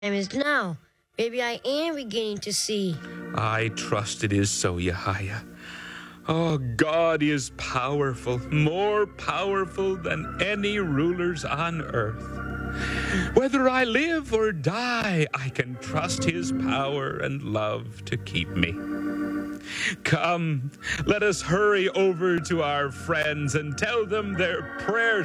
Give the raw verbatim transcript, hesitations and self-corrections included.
Time is now. Maybe I am beginning to see. I trust it is so, Yahya. Oh, God is powerful, more powerful than any rulers on earth. Whether I live or die, I can trust his power and love to keep me. Come, let us hurry over to our friends and tell them their prayers